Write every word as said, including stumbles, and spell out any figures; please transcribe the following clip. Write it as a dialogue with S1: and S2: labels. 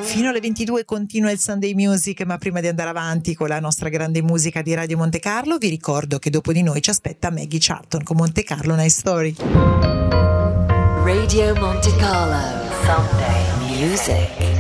S1: Fino alle ventidue continua il Sunday Music, ma prima di andare avanti con la nostra grande musica di Radio Monte Carlo vi ricordo che dopo di noi ci aspetta Maggie Charlton con Monte Carlo Night Story.
S2: Radio Monte Carlo Sunday Music.